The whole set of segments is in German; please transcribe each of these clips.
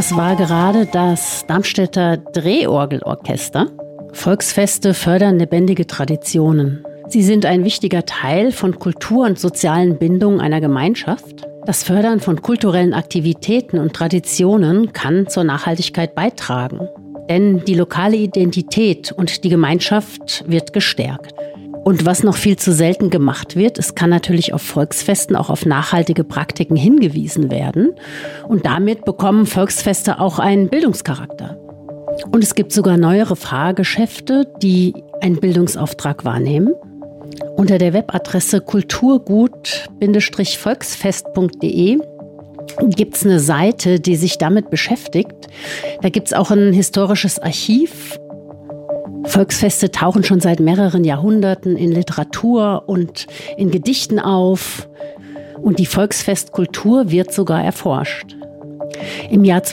Das war gerade das Darmstädter Drehorgelorchester. Volksfeste fördern lebendige Traditionen. Sie sind ein wichtiger Teil von Kultur und sozialen Bindungen einer Gemeinschaft. Das Fördern von kulturellen Aktivitäten und Traditionen kann zur Nachhaltigkeit beitragen. Denn die lokale Identität und die Gemeinschaft wird gestärkt. Und was noch viel zu selten gemacht wird, es kann natürlich auf Volksfesten auch auf nachhaltige Praktiken hingewiesen werden. Und damit bekommen Volksfeste auch einen Bildungscharakter. Und es gibt sogar neuere Fahrgeschäfte, die einen Bildungsauftrag wahrnehmen. Unter der Webadresse kulturgut-volksfest.de gibt es eine Seite, die sich damit beschäftigt. Da gibt es auch ein historisches Archiv. Volksfeste tauchen schon seit mehreren Jahrhunderten in Literatur und in Gedichten auf. Und die Volksfestkultur wird sogar erforscht. Im Jahr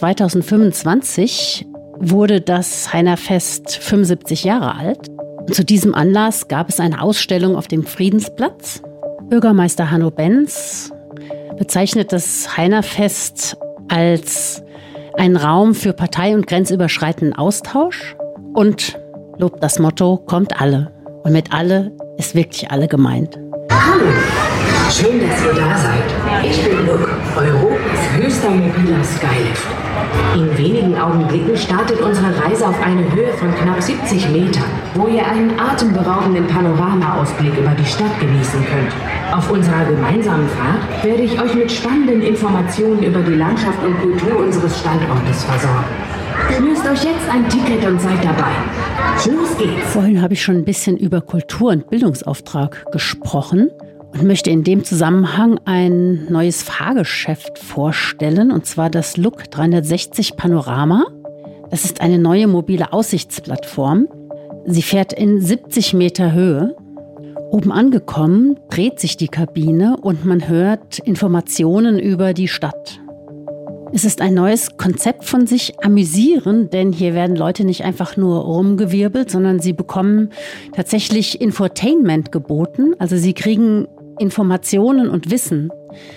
2025 wurde das Heinerfest 75 Jahre alt. Und zu diesem Anlass gab es eine Ausstellung auf dem Friedensplatz. Bürgermeister Hanno Benz bezeichnet das Heinerfest als einen Raum für partei- und grenzüberschreitenden Austausch und lobt das Motto, kommt alle. Und mit alle ist wirklich alle gemeint. Hallo, schön, dass ihr da seid. Ich bin Luke, Europas höchster mobiler Skylift. In wenigen Augenblicken startet unsere Reise auf eine Höhe von knapp 70 Metern, wo ihr einen atemberaubenden Panoramaausblick über die Stadt genießen könnt. Auf unserer gemeinsamen Fahrt werde ich euch mit spannenden Informationen über die Landschaft und Kultur unseres Standortes versorgen. Löst euch jetzt ein Ticket und seid dabei. Los geht's! Vorhin habe ich schon ein bisschen über Kultur- und Bildungsauftrag gesprochen und möchte in dem Zusammenhang ein neues Fahrgeschäft vorstellen, und zwar das Look 360 Panorama. Das ist eine neue mobile Aussichtsplattform. Sie fährt in 70 Meter Höhe. Oben angekommen dreht sich die Kabine und man hört Informationen über die Stadt. Es ist ein neues Konzept von sich amüsieren, denn hier werden Leute nicht einfach nur rumgewirbelt, sondern sie bekommen tatsächlich Infotainment geboten. Also sie kriegen Informationen und Wissen.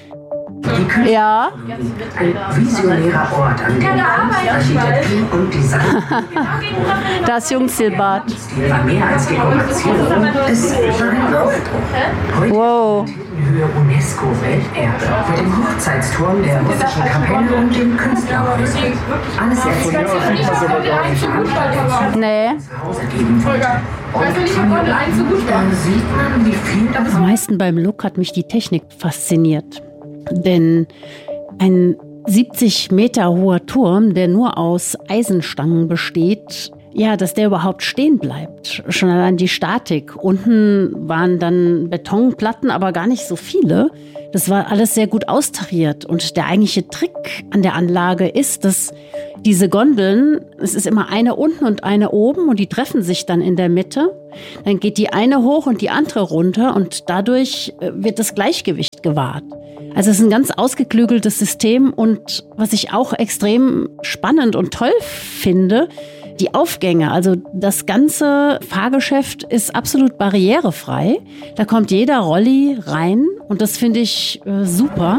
Ja. Ein visionärer Ort, an dem Architektur und Design. Das Jungsilbad. Stil war mehr als Dekoration. Es war ein Aufbruch. Heute Wow. Höhe UNESCO-Welterbe mit dem Hochzeitsturm der russischen Kapelle und dem Künstlerhäuschen. Alles erzählt sich nicht, was über die Veranstaltung Nee. zu Hause geben wollte. Und da sieht man, wie viel Am meisten beim Look hat mich die Technik fasziniert. Denn ein 70 Meter hoher Turm, der nur aus Eisenstangen besteht, ja, dass der überhaupt stehen bleibt. Schon allein die Statik. Unten waren dann Betonplatten, aber gar nicht so viele. Das war alles sehr gut austariert. Und der eigentliche Trick an der Anlage ist, dass diese Gondeln, es ist immer eine unten und eine oben und die treffen sich dann in der Mitte. Dann geht die eine hoch und die andere runter und dadurch wird das Gleichgewicht gewahrt. Also es ist ein ganz ausgeklügeltes System und was ich auch extrem spannend und toll finde, die Aufgänge, also das ganze Fahrgeschäft ist absolut barrierefrei. Da kommt jeder Rolli rein und das finde ich super.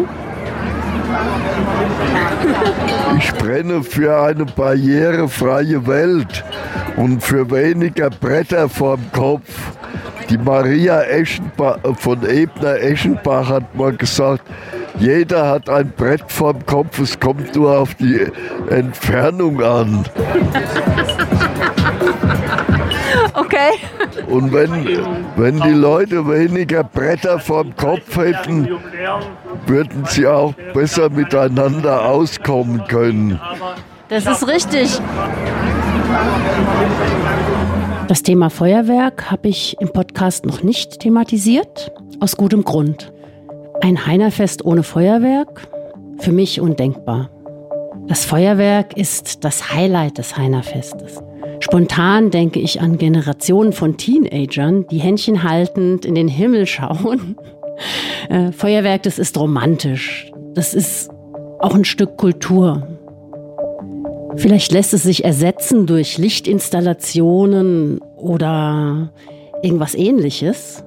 Ich brenne für eine barrierefreie Welt und für weniger Bretter vorm Kopf. Die Maria von Ebner-Eschenbach hat mal gesagt, jeder hat ein Brett vorm Kopf, es kommt nur auf die Entfernung an. Okay. Und wenn die Leute weniger Bretter vorm Kopf hätten, würden sie auch besser miteinander auskommen können. Das ist richtig. Das Thema Feuerwerk habe ich im Podcast noch nicht thematisiert, aus gutem Grund. Ein Heinerfest ohne Feuerwerk? Für mich undenkbar. Das Feuerwerk ist das Highlight des Heinerfestes. Spontan denke ich an Generationen von Teenagern, die Händchen haltend in den Himmel schauen. Feuerwerk, das ist romantisch. Das ist auch ein Stück Kultur. Vielleicht lässt es sich ersetzen durch Lichtinstallationen oder irgendwas Ähnliches.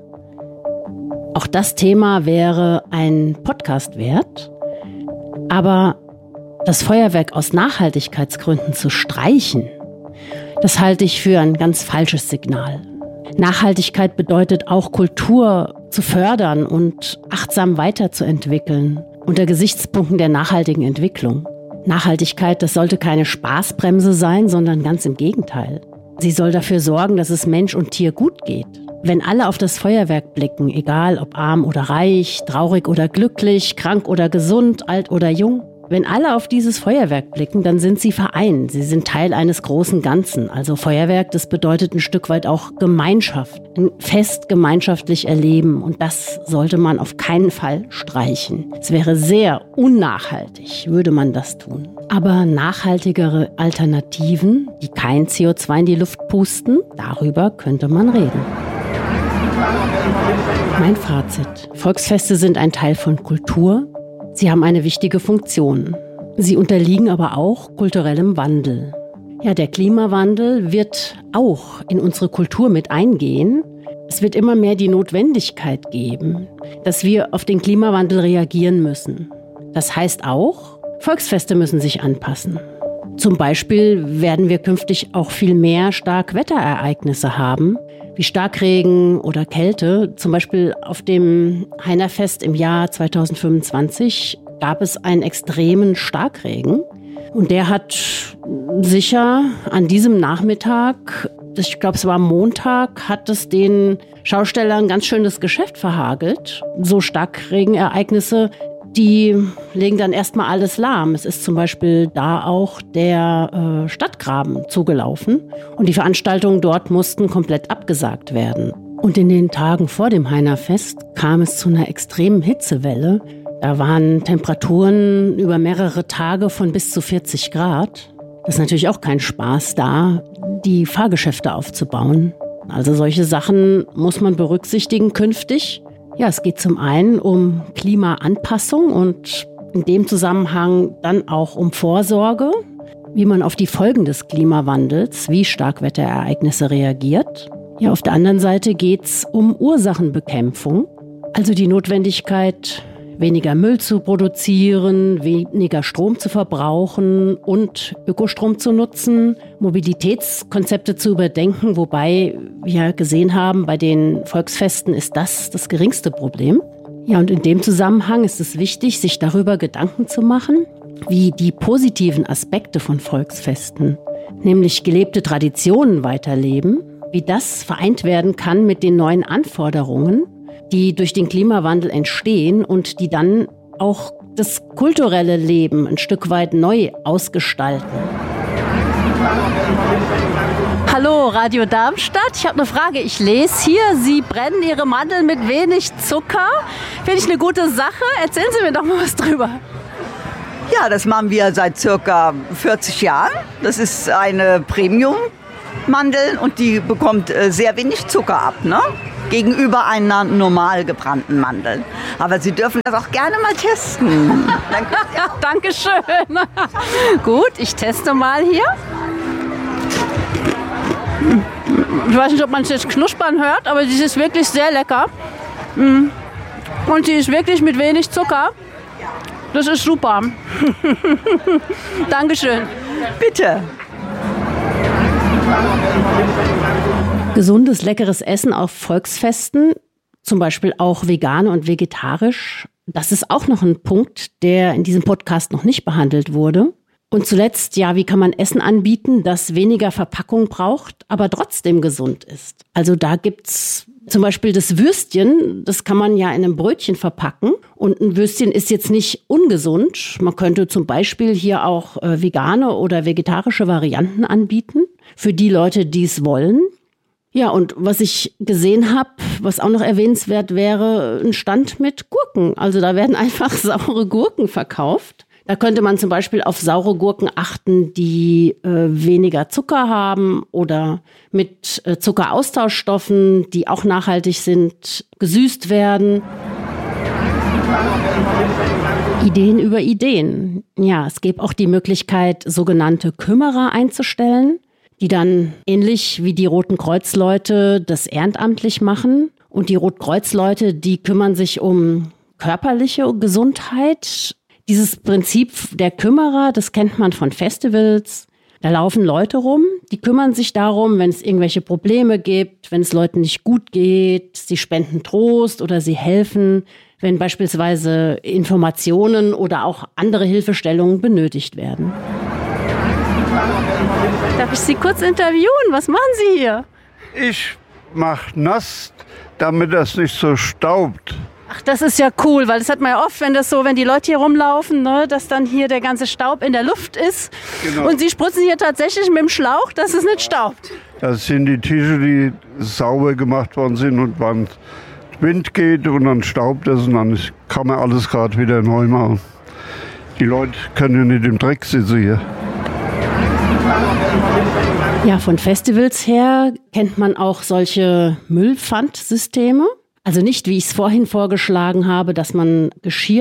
Auch das Thema wäre ein Podcast wert. Aber Das Feuerwerk aus Nachhaltigkeitsgründen zu streichen, das halte ich für ein ganz falsches Signal. Nachhaltigkeit bedeutet auch, Kultur zu fördern und achtsam weiterzuentwickeln, unter Gesichtspunkten der nachhaltigen Entwicklung. Nachhaltigkeit, das sollte keine Spaßbremse sein, sondern ganz im Gegenteil. Sie soll dafür sorgen, dass es Mensch und Tier gut geht. Wenn alle auf das Feuerwerk blicken, egal ob arm oder reich, traurig oder glücklich, krank oder gesund, alt oder jung, wenn alle auf dieses Feuerwerk blicken, dann sind sie vereint. Sie sind Teil eines großen Ganzen. Also Feuerwerk, das bedeutet ein Stück weit auch Gemeinschaft, ein Fest gemeinschaftlich erleben. Und das sollte man auf keinen Fall streichen. Es wäre sehr unnachhaltig, würde man das tun. Aber nachhaltigere Alternativen, die kein CO2 in die Luft pusten, darüber könnte man reden. Mein Fazit: Volksfeste sind ein Teil von Kultur. Sie haben eine wichtige Funktion. Sie unterliegen aber auch kulturellem Wandel. Ja, der Klimawandel wird auch in unsere Kultur mit eingehen. Es wird immer mehr die Notwendigkeit geben, dass wir auf den Klimawandel reagieren müssen. Das heißt auch, Volksfeste müssen sich anpassen. Zum Beispiel werden wir künftig auch viel mehr Starkwetterereignisse haben, wie Starkregen oder Kälte. Zum Beispiel auf dem Heinerfest im Jahr 2025 gab es einen extremen Starkregen. Und der hat sicher an diesem Nachmittag, ich glaube es war Montag, hat es den Schaustellern ganz schön das Geschäft verhagelt. So Starkregenereignisse, die legen dann erstmal alles lahm. Es ist zum Beispiel da auch der Stadtgraben zugelaufen und die Veranstaltungen dort mussten komplett abgesagt werden. Und in den Tagen vor dem Heinerfest kam es zu einer extremen Hitzewelle. Da waren Temperaturen über mehrere Tage von bis zu 40 Grad. Das ist natürlich auch kein Spaß da, die Fahrgeschäfte aufzubauen. Also solche Sachen muss man berücksichtigen künftig. Ja, es geht zum einen um Klimaanpassung und in dem Zusammenhang dann auch um Vorsorge, wie man auf die Folgen des Klimawandels, wie Starkwetterereignisse reagiert. Ja, auf der anderen Seite geht es um Ursachenbekämpfung, also die Notwendigkeit, weniger Müll zu produzieren, weniger Strom zu verbrauchen und Ökostrom zu nutzen, Mobilitätskonzepte zu überdenken, wobei wir gesehen haben, bei den Volksfesten ist das geringste Problem. Ja, und in dem Zusammenhang ist es wichtig, sich darüber Gedanken zu machen, wie die positiven Aspekte von Volksfesten, nämlich gelebte Traditionen weiterleben, wie das vereint werden kann mit den neuen Anforderungen, die durch den Klimawandel entstehen und die dann auch das kulturelle Leben ein Stück weit neu ausgestalten. Hallo, Radio Darmstadt. Ich habe eine Frage. Ich lese hier, Sie brennen Ihre Mandeln mit wenig Zucker. Finde ich eine gute Sache. Erzählen Sie mir doch mal was drüber. Ja, das machen wir seit circa 40 Jahren. Das ist eine Premium-Mandel und die bekommt sehr wenig Zucker ab, ne? Gegenüber einer normal gebrannten Mandel. Aber Sie dürfen das auch gerne mal testen. Dankeschön. Gut, ich teste mal hier. Ich weiß nicht, ob man es jetzt knuspern hört, aber sie ist wirklich sehr lecker. Und sie ist wirklich mit wenig Zucker. Das ist super. Dankeschön. Bitte. Gesundes, leckeres Essen auf Volksfesten, zum Beispiel auch vegan und vegetarisch, das ist auch noch ein Punkt, der in diesem Podcast noch nicht behandelt wurde. Und zuletzt, ja, wie kann man Essen anbieten, das weniger Verpackung braucht, aber trotzdem gesund ist? Also da gibt's zum Beispiel das Würstchen, das kann man ja in einem Brötchen verpacken. Und ein Würstchen ist jetzt nicht ungesund. Man könnte zum Beispiel hier auch vegane oder vegetarische Varianten anbieten für die Leute, die es wollen. Ja, und was ich gesehen habe, was auch noch erwähnenswert wäre, ein Stand mit Gurken. Also da werden einfach saure Gurken verkauft. Da könnte man zum Beispiel auf saure Gurken achten, die weniger Zucker haben oder mit Zuckeraustauschstoffen, die auch nachhaltig sind, gesüßt werden. Ideen über Ideen. Ja, es gäbe auch die Möglichkeit, sogenannte Kümmerer einzustellen, die dann ähnlich wie die Roten Kreuz-Leute das ehrenamtlich machen. Und die Rotkreuz-Leute, die kümmern sich um körperliche Gesundheit. Dieses Prinzip der Kümmerer, das kennt man von Festivals. Da laufen Leute rum, die kümmern sich darum, wenn es irgendwelche Probleme gibt, wenn es Leuten nicht gut geht, sie spenden Trost oder sie helfen, wenn beispielsweise Informationen oder auch andere Hilfestellungen benötigt werden. Darf ich Sie kurz interviewen? Was machen Sie hier? Ich mache nass, damit das nicht so staubt. Ach, das ist ja cool, weil das hat man ja oft, wenn die Leute hier rumlaufen, ne, dass dann hier der ganze Staub in der Luft ist. Genau. Und Sie spritzen hier tatsächlich mit dem Schlauch, dass es nicht staubt. Das sind die Tische, die sauber gemacht worden sind und wenn Wind geht und dann staubt es und dann kann man alles gerade wieder neu machen. Die Leute können ja nicht im Dreck sitzen hier. Ja, von Festivals her kennt man auch solche Müllpfandsysteme. Also nicht, wie ich es vorhin vorgeschlagen habe, dass man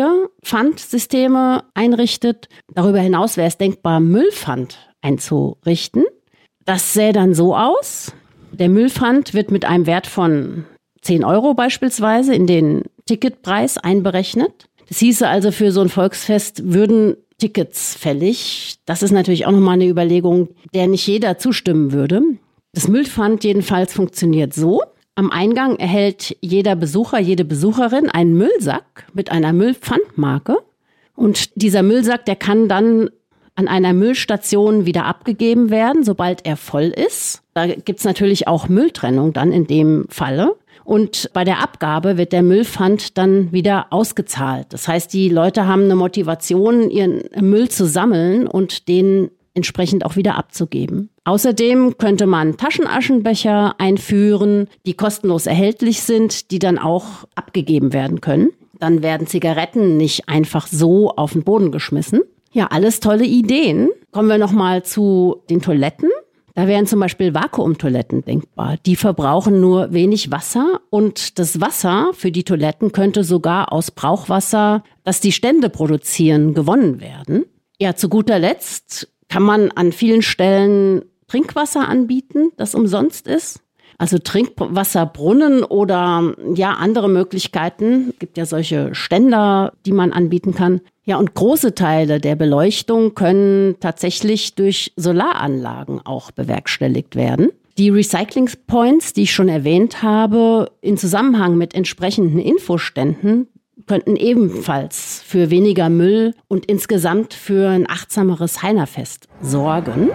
Geschirrpfandsysteme einrichtet. Darüber hinaus wäre es denkbar, Müllpfand einzurichten. Das sähe dann so aus. Der Müllpfand wird mit einem Wert von 10 € beispielsweise in den Ticketpreis einberechnet. Das hieße also, für so ein Volksfest würden Tickets fällig. Das ist natürlich auch nochmal eine Überlegung, der nicht jeder zustimmen würde. Das Müllpfand jedenfalls funktioniert so. Am Eingang erhält jeder Besucher, jede Besucherin einen Müllsack mit einer Müllpfandmarke. Und dieser Müllsack, der kann dann an einer Müllstation wieder abgegeben werden, sobald er voll ist. Da gibt's natürlich auch Mülltrennung dann in dem Falle. Und bei der Abgabe wird der Müllpfand dann wieder ausgezahlt. Das heißt, die Leute haben eine Motivation, ihren Müll zu sammeln und den entsprechend auch wieder abzugeben. Außerdem könnte man Taschenaschenbecher einführen, die kostenlos erhältlich sind, die dann auch abgegeben werden können. Dann werden Zigaretten nicht einfach so auf den Boden geschmissen. Ja, alles tolle Ideen. Kommen wir nochmal zu den Toiletten. Da wären zum Beispiel Vakuumtoiletten denkbar. Die verbrauchen nur wenig Wasser und das Wasser für die Toiletten könnte sogar aus Brauchwasser, das die Stände produzieren, gewonnen werden. Ja, zu guter Letzt kann man an vielen Stellen Trinkwasser anbieten, das umsonst ist. Also Trinkwasserbrunnen oder ja andere Möglichkeiten. Es gibt ja solche Ständer, die man anbieten kann. Ja, und große Teile der Beleuchtung können tatsächlich durch Solaranlagen auch bewerkstelligt werden. Die Recycling Points, die ich schon erwähnt habe, in Zusammenhang mit entsprechenden Infoständen, könnten ebenfalls für weniger Müll und insgesamt für ein achtsameres Heinerfest sorgen.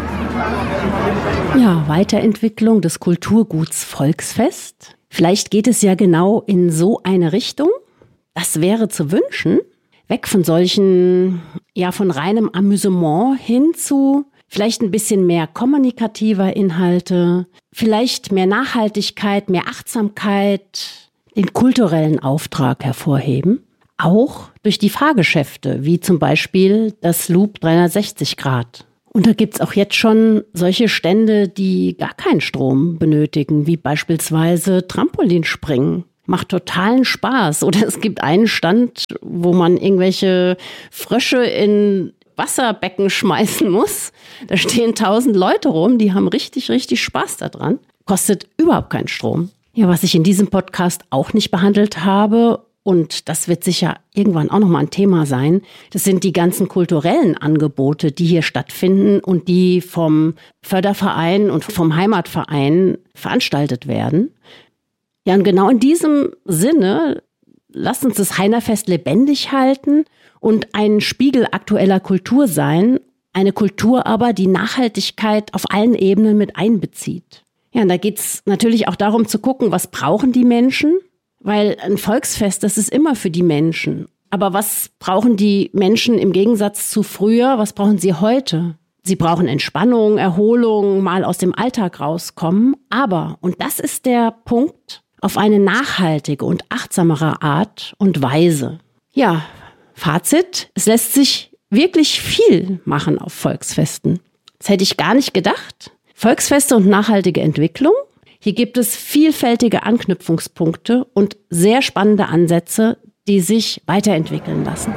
Ja, Weiterentwicklung des Kulturguts Volksfest. Vielleicht geht es ja genau in so eine Richtung. Das wäre zu wünschen. Weg von solchen, ja, von reinem Amüsement hin zu vielleicht ein bisschen mehr kommunikativer Inhalte, vielleicht mehr Nachhaltigkeit, mehr Achtsamkeit, den kulturellen Auftrag hervorheben. Auch durch die Fahrgeschäfte, wie zum Beispiel das Loop 360 Grad. Und da gibt's auch jetzt schon solche Stände, die gar keinen Strom benötigen, wie beispielsweise Trampolinspringen. Macht totalen Spaß. Oder es gibt einen Stand, wo man irgendwelche Frösche in Wasserbecken schmeißen muss. Da stehen 1000 Leute rum, die haben richtig, richtig Spaß daran. Kostet überhaupt keinen Strom. Ja, was ich in diesem Podcast auch nicht behandelt habe, und das wird sicher irgendwann auch nochmal ein Thema sein, das sind die ganzen kulturellen Angebote, die hier stattfinden und die vom Förderverein und vom Heimatverein veranstaltet werden. Ja, und genau in diesem Sinne, lasst uns das Heinerfest lebendig halten und ein Spiegel aktueller Kultur sein. Eine Kultur aber, die Nachhaltigkeit auf allen Ebenen mit einbezieht. Ja, und da geht's natürlich auch darum zu gucken, was brauchen die Menschen? Weil ein Volksfest, das ist immer für die Menschen. Aber was brauchen die Menschen im Gegensatz zu früher? Was brauchen sie heute? Sie brauchen Entspannung, Erholung, mal aus dem Alltag rauskommen. Aber, und das ist der Punkt, auf eine nachhaltige und achtsamere Art und Weise. Ja, Fazit, es lässt sich wirklich viel machen auf Volksfesten. Das hätte ich gar nicht gedacht. Volksfeste und nachhaltige Entwicklung. Hier gibt es vielfältige Anknüpfungspunkte und sehr spannende Ansätze, die sich weiterentwickeln lassen.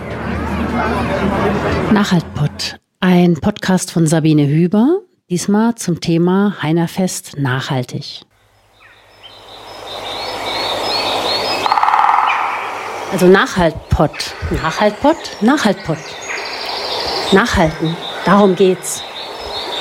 Nachhaltpod, ein Podcast von Sabine Hüber, diesmal zum Thema Heinerfest nachhaltig. Also Nachhaltpott. Nachhaltpott? Nachhaltpott. Nachhalten. Darum geht's.